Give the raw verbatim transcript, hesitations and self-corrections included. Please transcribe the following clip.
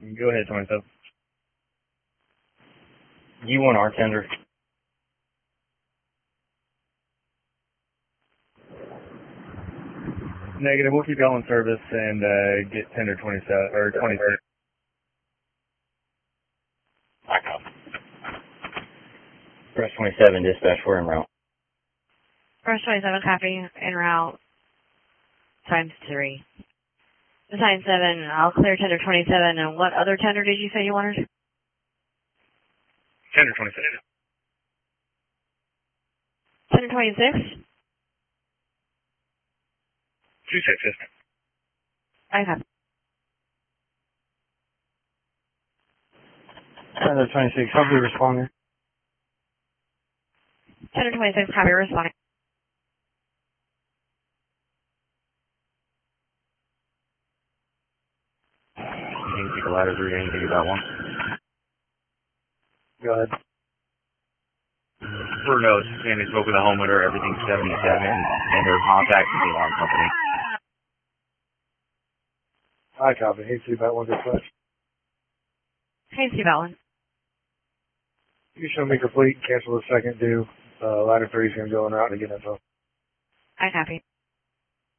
Go ahead, twenty-seven. You want our tender? Negative. We'll keep y'all in service and uh, get tender twenty-seven or twenty-six. I copy. Press twenty-seven, dispatch, we're en route. Press twenty-seven, copy, en route, times three. Assign seven, I'll clear tender twenty-seven, and what other tender did you say you wanted? Tender twenty-six. Tender twenty-six? Two six, yes, ma'am. I have. Tender twenty-six, copy responder. Tender twenty-six, copy responding. You can keep a ladder three, anything about one. Go ahead. For notes, Sandy spoke with the homeowner, everything's seventy-seven, and their contact with the alarm company. I copy. Hey, see about one dispatch. Hey, Steve Allen. You show me complete, cancel the second due. Uh, ladder three is going to go en route to get info. I copy.